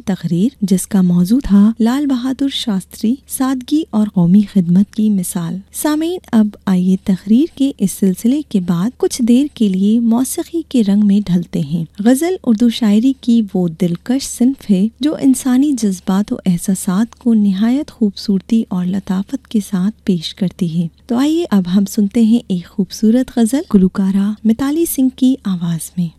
तकरीर जिसका मौजू था लाल बहादुर शास्त्री, सादगी और कौमी खिदमत की मिसाल। सामीन, अब आइए तकरीर के इस सिलसिले के बाद कुछ देर के लिए मौसीकी के रंग में ढलते हैं। गजल उर्दू शायरी की वो दिलकश सिन्फ है जो इंसानी जज्बात और एहसासात को निहायत खूबसूरती और लताफत के साथ पेश करती है। तो आइए अब हम सुनते हैं एक खूबसूरत गजल गुलकारा मिताली सिंह की आवाज में।